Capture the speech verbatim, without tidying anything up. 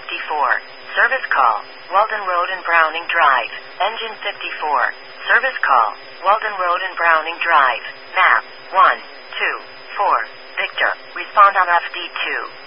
fifty-four. Service call, Walden Road and Browning Drive. Engine fifty-four. Service call, Walden Road and Browning Drive. Map, one, two, four. Victor, respond on F D two.